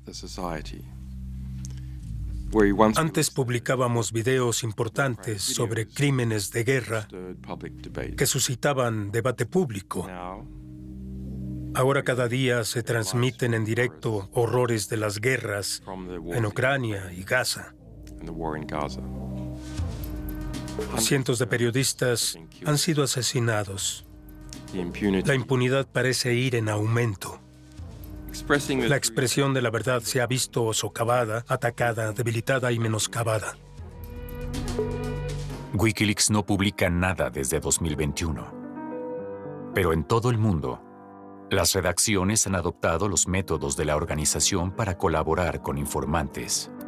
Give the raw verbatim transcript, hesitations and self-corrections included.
Antes publicábamos videos importantes sobre crímenes de guerra que suscitaban debate público. Ahora cada día se transmiten en directo horrores de las guerras en Ucrania y Gaza. Cientos de periodistas han sido asesinados. La impunidad parece ir en aumento. La expresión de la verdad se ha visto socavada, atacada, debilitada y menoscabada. Wikileaks no publica nada desde dos mil veintiuno. Pero en todo el mundo, las redacciones han adoptado los métodos de la organización para colaborar con informantes.